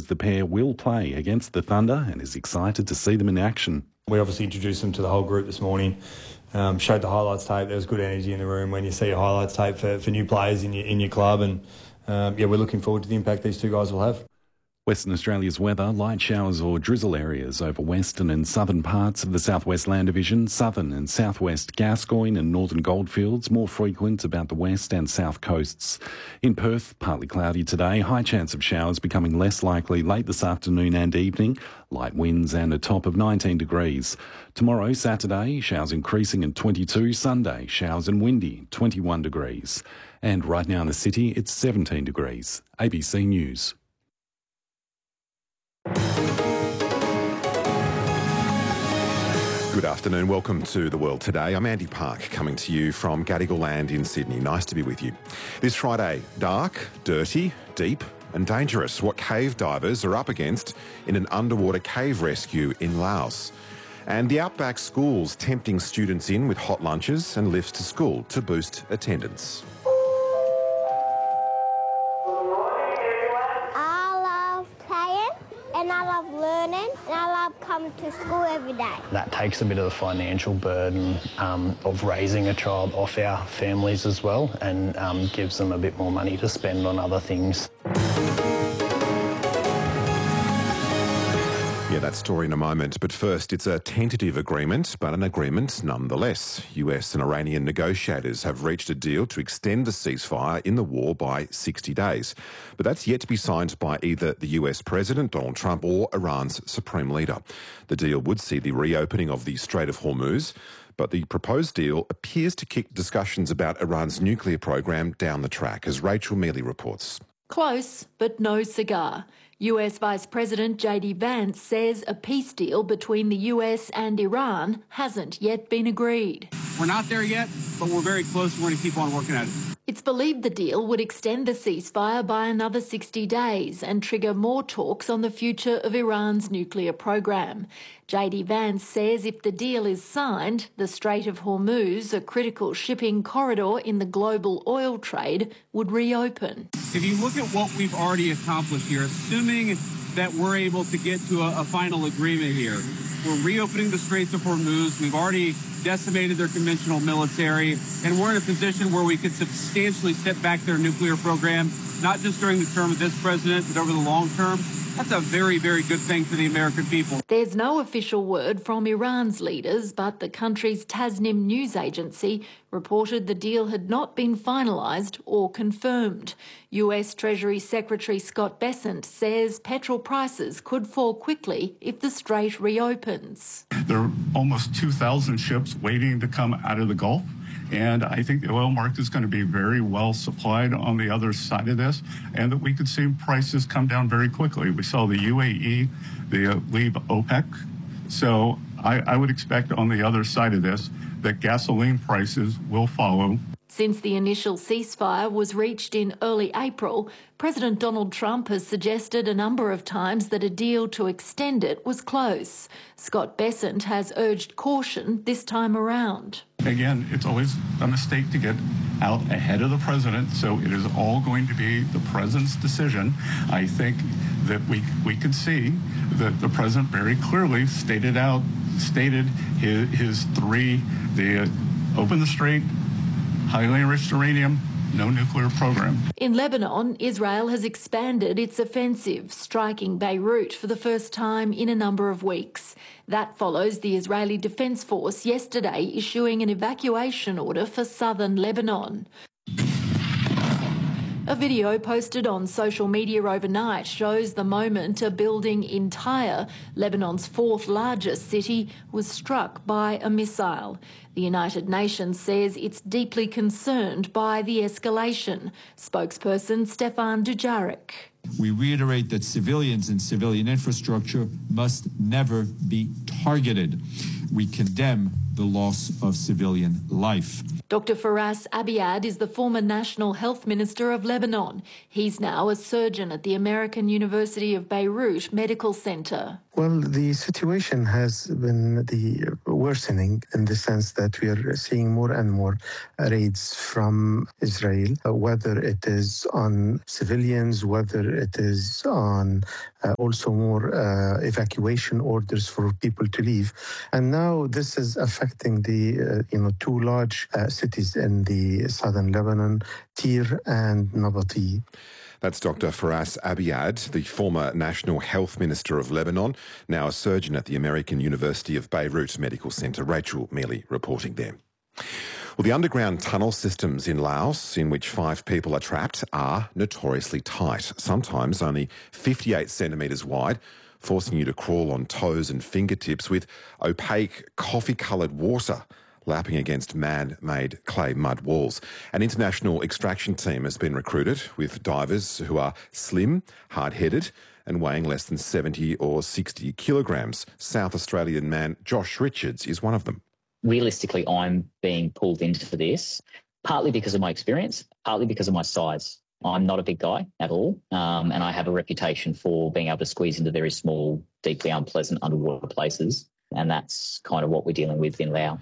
The pair will play against the Thunder and is excited to see them in action. We obviously introduced them to the whole group this morning, showed the highlights tape. There was good energy in the room when you see a highlights tape for new players in your club, and we're looking forward to the impact these two guys will have. Western Australia's weather, light showers or drizzle areas over western and southern parts of the Southwest Land Division, southern and southwest Gascoyne and northern Goldfields, more frequent about the west and south coasts. In Perth, partly cloudy today, high chance of showers becoming less likely late this afternoon and evening, light winds and a top of 19 degrees. Tomorrow, Saturday, showers increasing at 22, Sunday, showers and windy, 21 degrees. And right now in the city, it's 17 degrees. ABC News. Good afternoon. Welcome to The World Today. I'm Andy Park, coming to you from Gadigal Land in Sydney. Nice to be with you. This Friday, dark, dirty, deep and dangerous. What cave divers are up against in an underwater cave rescue in Laos. And the Outback schools tempting students in with hot lunches and lifts to school to boost attendance. And I love learning, and I love coming to school every day. That takes a bit of the financial burden of raising a child off our families as well, and gives them a bit more money to spend on other things. Yeah, that story in a moment. But first, it's a tentative agreement, but an agreement nonetheless. US and Iranian negotiators have reached a deal to extend the ceasefire in the war by 60 days. But that's yet to be signed by either the US President, Donald Trump, or Iran's Supreme Leader. The deal would see the reopening of the Strait of Hormuz, but the proposed deal appears to kick discussions about Iran's nuclear program down the track, as Rachel Mealy reports. Close, but no cigar. US Vice President JD Vance says a peace deal between the US and Iran hasn't yet been agreed. We're not there yet, but we're very close. We're going to keep on working at it. It's believed the deal would extend the ceasefire by another 60 days and trigger more talks on the future of Iran's nuclear program. JD Vance says if the deal is signed, the Strait of Hormuz, a critical shipping corridor in the global oil trade, would reopen. If you look at what we've already accomplished here, assuming that we're able to get to a final agreement here, we're reopening the Straits of Hormuz. We've already decimated their conventional military, and we're in a position where we could substantially step back their nuclear program, not just during the term of this president, but over the long term. That's a very, very good thing for the American people. There's no official word from Iran's leaders, but the country's Tasnim news agency reported the deal had not been finalised or confirmed. US Treasury Secretary Scott Bessent says petrol prices could fall quickly if the strait reopens. There are almost 2,000 ships waiting to come out of the Gulf. And I think the oil market is going to be very well supplied on the other side of this, and that we could see prices come down very quickly. We saw the UAE, leave OPEC. So I would expect on the other side of this that gasoline prices will follow. Since the initial ceasefire was reached in early April, President Donald Trump has suggested a number of times that a deal to extend it was close. Scott Bessent has urged caution this time around. Again, it's always a mistake to get out ahead of the president, so it is all going to be the president's decision. I think that we could see that the president very clearly stated his three: open the strait, highly enriched uranium, no nuclear program. In Lebanon, Israel has expanded its offensive, striking Beirut for the first time in a number of weeks. That follows the Israeli Defense Force yesterday issuing an evacuation order for southern Lebanon. A video posted on social media overnight shows the moment a building in Tyre, Lebanon's fourth largest city, was struck by a missile. The United Nations says it's deeply concerned by the escalation. Spokesperson Stefan Dujarric. We reiterate that civilians and civilian infrastructure must never be targeted. We condemn the loss of civilian life. Dr. Faras Abiad is the former National Health Minister of Lebanon. He's now a surgeon at the American University of Beirut Medical Center. Well, the situation has been worsening in the sense that we are seeing more and more raids from Israel, whether it is on civilians, whether it is on also more evacuation orders for people to leave. And now this is affecting the two large cities in the southern Lebanon, Tyre and Nabati. That's Dr. Faras Abiad, the former National Health Minister of Lebanon, now a surgeon at the American University of Beirut Medical Center. Rachel Mealy reporting there. Well, the underground tunnel systems in Laos, in which 5 people are trapped, are notoriously tight, sometimes only 58 centimetres wide, forcing you to crawl on toes and fingertips with opaque, coffee-coloured water lapping against man-made clay mud walls. An international extraction team has been recruited with divers who are slim, hard-headed and weighing less than 70 or 60 kilograms. South Australian man Josh Richards is one of them. Realistically, I'm being pulled into this partly because of my experience, partly because of my size. I'm not a big guy at all, and I have a reputation for being able to squeeze into very small, deeply unpleasant underwater places, and that's kind of what we're dealing with in Laos.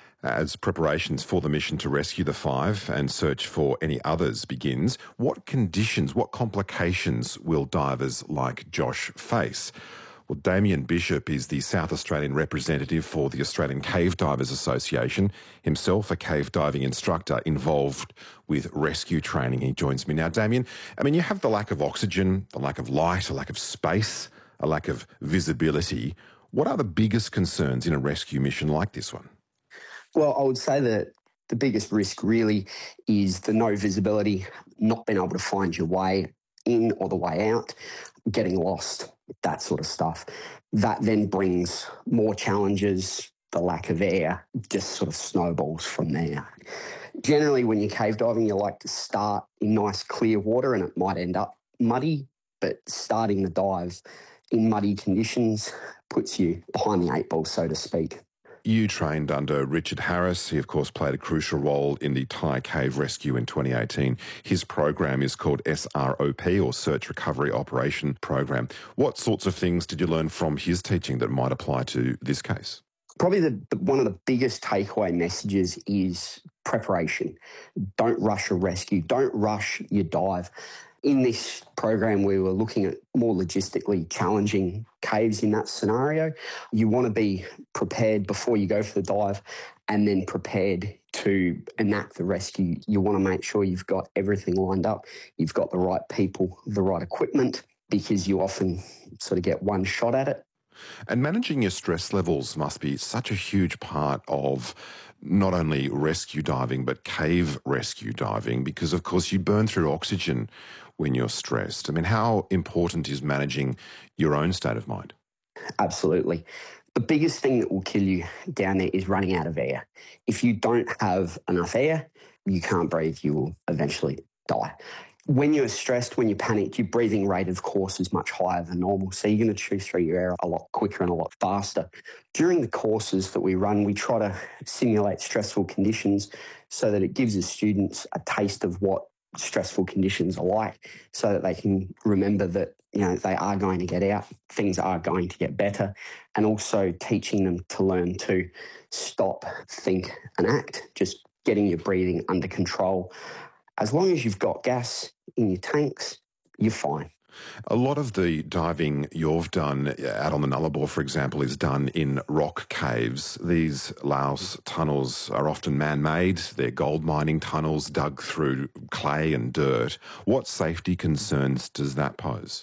As preparations for the mission to rescue the 5 and search for any others begins, what conditions, what complications will divers like Josh face? Well, Damien Bishop is the South Australian representative for the Australian Cave Divers Association, himself a cave diving instructor involved with rescue training. He joins me now. Damien, you have the lack of oxygen, the lack of light, a lack of space, a lack of visibility. What are the biggest concerns in a rescue mission like this one? Well, I would say that the biggest risk really is the no visibility, not being able to find your way in or the way out, getting lost, that sort of stuff. That then brings more challenges. The lack of air just sort of snowballs from there. Generally, when you're cave diving, you like to start in nice clear water and it might end up muddy, but starting the dive in muddy conditions puts you behind the 8 ball, so to speak. You trained under Richard Harris. He, of course, played a crucial role in the Thai cave rescue in 2018. His program is called SROP, or Search Recovery Operation Program. What sorts of things did you learn from his teaching that might apply to this case? Probably one of the biggest takeaway messages is preparation. Don't rush a rescue. Don't rush your dive. In this program, we were looking at more logistically challenging caves in that scenario. You want to be prepared before you go for the dive and then prepared to enact the rescue. You want to make sure you've got everything lined up. You've got the right people, the right equipment, because you often sort of get one shot at it. And managing your stress levels must be such a huge part of not only rescue diving, but cave rescue diving, because, of course, you burn through oxygen when you're stressed. How important is managing your own state of mind? Absolutely. The biggest thing that will kill you down there is running out of air. If you don't have enough air, you can't breathe, you will eventually die. When you're stressed, when you're panicked, your breathing rate, of course, is much higher than normal. So you're going to chew through your air a lot quicker and a lot faster. During the courses that we run, we try to simulate stressful conditions so that it gives the students a taste of what stressful conditions are like, so that they can remember that, they are going to get out, things are going to get better, and also teaching them to learn to stop, think and act, just getting your breathing under control. As long as you've got gas in your tanks, you're fine. A lot of the diving you've done out on the Nullarbor, for example, is done in rock caves. These Laos tunnels are often man-made. They're gold mining tunnels dug through clay and dirt. What safety concerns does that pose?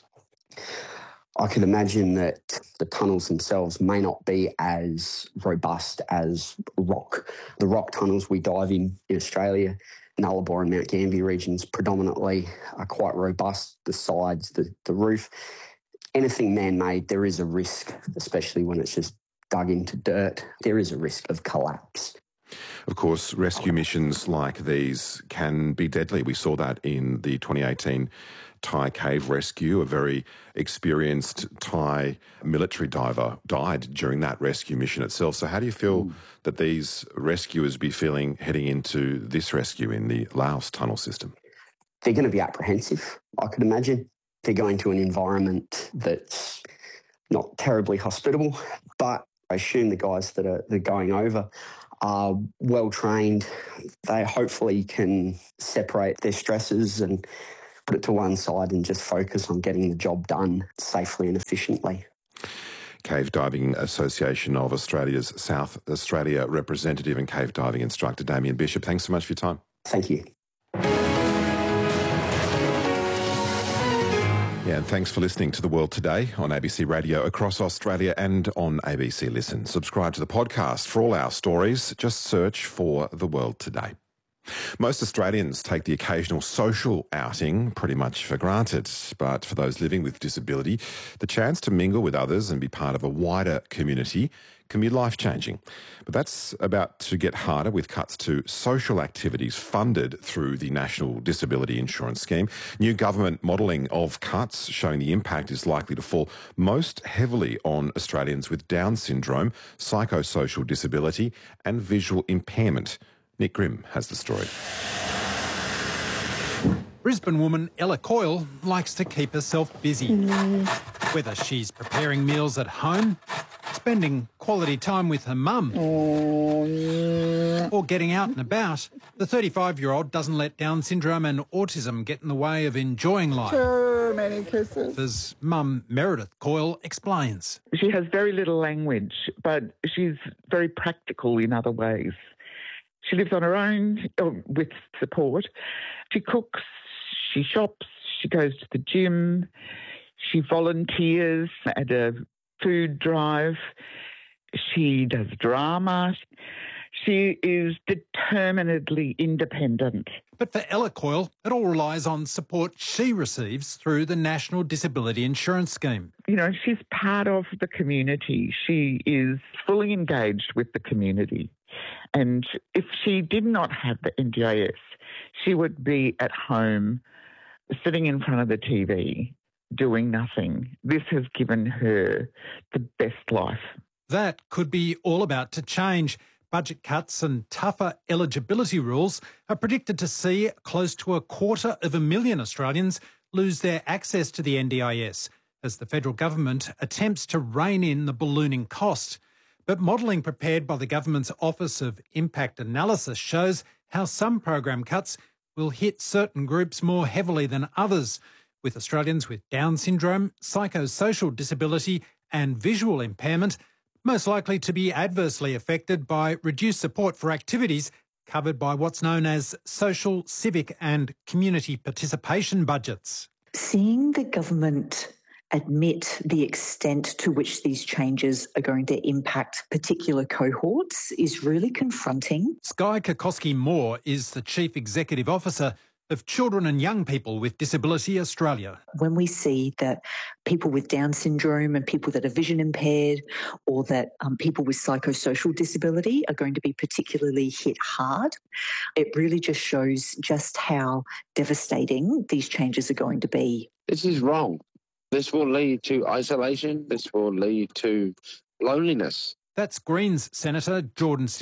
I can imagine that the tunnels themselves may not be as robust as rock. The rock tunnels we dive in Australia, Nullarbor and Mount Gambier regions predominantly are quite robust, the sides, the roof. Anything man-made, there is a risk, especially when it's just dug into dirt. There is a risk of collapse. Of course, rescue missions like these can be deadly. We saw that in the 2018 Thai cave rescue. A very experienced Thai military diver died during that rescue mission itself. So how do you feel that these rescuers be feeling heading into this rescue in the Laos tunnel system? They're going to be apprehensive, I could imagine. They're going to an environment that's not terribly hospitable, but I assume the guys that are going over are well trained. They hopefully can separate their stresses and put it to one side and just focus on getting the job done safely and efficiently. Cave Diving Association of Australia's South Australia representative and cave diving instructor Damien Bishop. Thanks so much for your time. Thank you. Yeah, and thanks for listening to The World Today on ABC Radio across Australia and on ABC Listen. Subscribe to the podcast for all our stories. Just search for The World Today. Most Australians take the occasional social outing pretty much for granted, but for those living with disability, the chance to mingle with others and be part of a wider community can be life-changing. But that's about to get harder with cuts to social activities funded through the National Disability Insurance Scheme. New government modelling of cuts showing the impact is likely to fall most heavily on Australians with Down syndrome, psychosocial disability and visual impairment. Nick Grimm has the story. Brisbane woman Ella Coyle likes to keep herself busy. Whether she's preparing meals at home, spending quality time with her mum, or getting out and about, the 35-year-old doesn't let Down syndrome and autism get in the way of enjoying life. Too many kisses. As mum Meredith Coyle explains. She has very little language, but she's very practical in other ways. She lives on her own with support. She cooks, she shops, she goes to the gym, she volunteers at a food drive, she does drama. She is determinedly independent. But for Ella Coyle, it all relies on support she receives through the National Disability Insurance Scheme. You know, she's part of the community. She is fully engaged with the community. And if she did not have the NDIS, she would be at home sitting in front of the TV doing nothing. This has given her the best life. That could be all about to change. Budget cuts and tougher eligibility rules are predicted to see close to 250,000 Australians lose their access to the NDIS as the federal government attempts to rein in the ballooning cost. But modelling prepared by the government's Office of Impact Analysis shows how some program cuts will hit certain groups more heavily than others, with Australians with Down syndrome, psychosocial disability and visual impairment most likely to be adversely affected by reduced support for activities covered by what's known as social, civic and community participation budgets. Seeing the government admit the extent to which these changes are going to impact particular cohorts is really confronting. Skye Kokoski-Moore is the Chief Executive Officer of Children and Young People with Disability Australia. When we see that people with Down syndrome and people that are vision impaired or that people with psychosocial disability are going to be particularly hit hard, it really just shows just how devastating these changes are going to be. This is wrong. This will lead to isolation. This will lead to loneliness. That's Greens Senator Jordan